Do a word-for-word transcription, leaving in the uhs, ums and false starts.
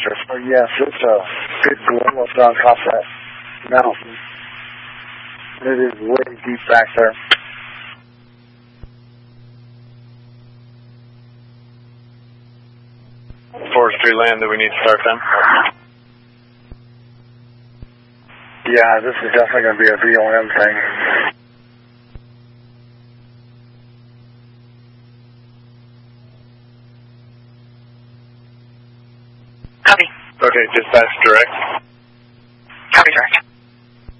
faster. So yes, it's a big gorilla on top of that mountain. It is way deep back there. Forestry land that we need to start then? Yeah, this is definitely going to be a V O M thing. Copy. Okay, dispatch direct.